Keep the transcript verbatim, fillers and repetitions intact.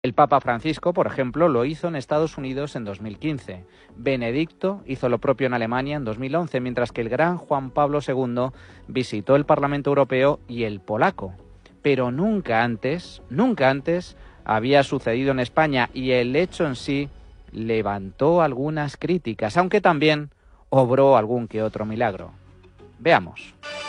El Papa Francisco, por ejemplo, lo hizo en Estados Unidos en dos mil quince. Benedicto hizo lo propio en Alemania en dos mil once, mientras que el gran Juan Pablo segundo visitó el Parlamento Europeo y el polaco. Pero nunca antes, nunca antes había sucedido en España, y el hecho en sí levantó algunas críticas, aunque también obró algún que otro milagro. Veamos.